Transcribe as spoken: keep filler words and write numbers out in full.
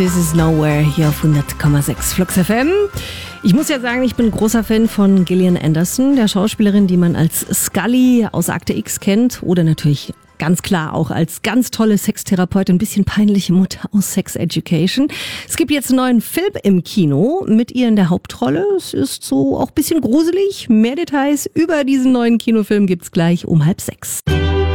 This is Nowhere hier auf hundert Komma sechs Flux F M. Ich muss ja sagen, ich bin ein großer Fan von Gillian Anderson, der Schauspielerin, die man als Scully aus Akte X kennt oder natürlich ganz klar auch als ganz tolle Sextherapeutin, ein bisschen peinliche Mutter aus Sex Education. Es gibt jetzt einen neuen Film im Kino mit ihr in der Hauptrolle. Es ist so auch ein bisschen gruselig. Mehr Details über diesen neuen Kinofilm gibt's gleich um halb sechs.